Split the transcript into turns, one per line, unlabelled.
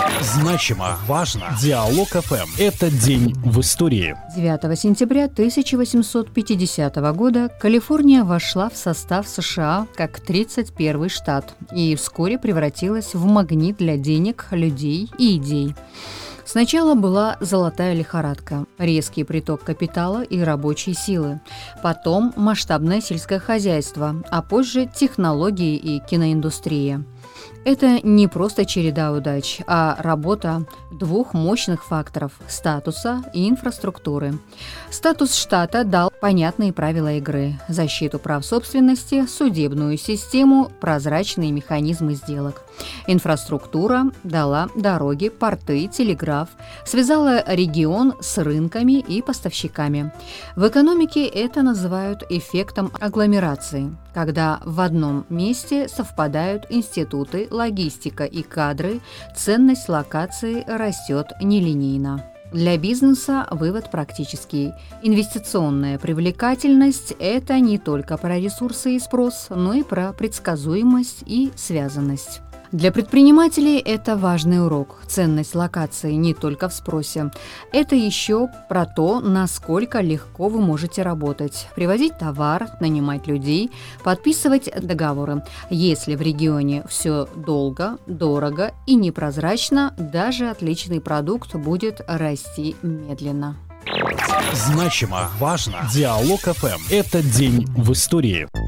Значимо, важно. Диалог ФМ. Это день в истории.
9 сентября 1850 года Калифорния вошла в состав США как 31-й штат и вскоре превратилась в магнит для денег, людей и идей. Сначала была золотая лихорадка, резкий приток капитала и рабочей силы, потом масштабное сельское хозяйство, а позже технологии и киноиндустрия. Это не просто череда удач, а работа двух мощных факторов – статуса и инфраструктуры. Статус штата дал понятные правила игры – защиту прав собственности, судебную систему, прозрачные механизмы сделок. Инфраструктура дала дороги, порты, телеграф, связала регион с рынками и поставщиками. В экономике это называют эффектом агломерации, когда в одном месте совпадают институты, логистика и кадры, ценность локации растет нелинейно. Для бизнеса вывод практический. Инвестиционная привлекательность – это не только про ресурсы и спрос, но и про предсказуемость и связанность. Для предпринимателей это важный урок. Ценность локации не только в спросе. Это еще про то, насколько легко вы можете работать, привозить товар, нанимать людей, подписывать договоры. Если в регионе все долго, дорого и непрозрачно, даже отличный продукт будет расти медленно.
Значимо, важно. Диалог ФМ. Это день в истории.